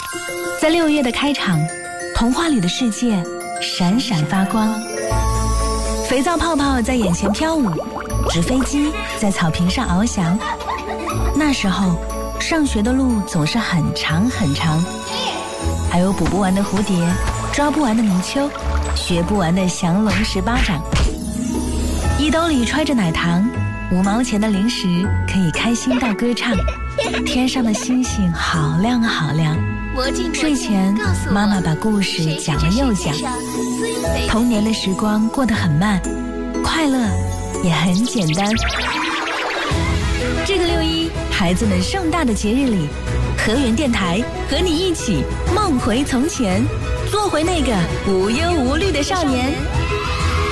在6月的开场，童话里的世界闪闪发光，肥皂泡泡在眼前飘舞，纸飞机在草坪上翱翔。那时候上学的路总是很长很长，还有捕不完的蝴蝶，抓不完的泥鳅，学不完的降龙十八掌。衣兜里揣着奶糖，5毛钱的零食可以开心到歌唱。天上的星星好亮好亮。睡前妈妈把故事讲了又讲。童年的时光过得很慢，快乐也很简单。这个6·1，孩子们盛大的节日里，河源电台和你一起梦回从前，做回那个无忧无虑的少年。